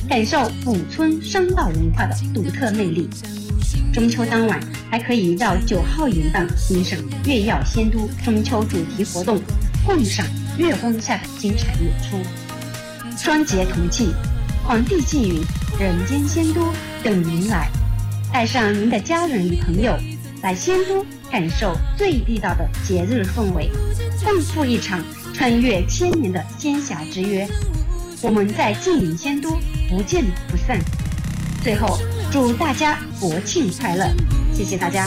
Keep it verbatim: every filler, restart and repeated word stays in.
感受古村商道文化的独特魅力。中秋当晚还可以到九号云荡欣赏月曜仙都中秋主题活动，共赏月光下的精彩演出。双节同庆，皇帝纪云、人间仙都等您来，带上您的家人与朋友来仙都感受最地道的节日氛围，共赴一场穿越千年的仙侠之约。我们在近邻仙都不见不散。最后祝大家国庆快乐，谢谢大家。